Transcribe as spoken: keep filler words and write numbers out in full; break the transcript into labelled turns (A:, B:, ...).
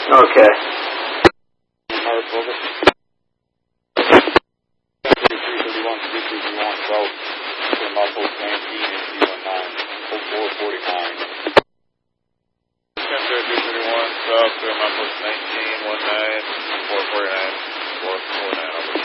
A: Okay.
B: Stop, clear my post nineteen, one nine, four forty-nine, four forty-nine, over.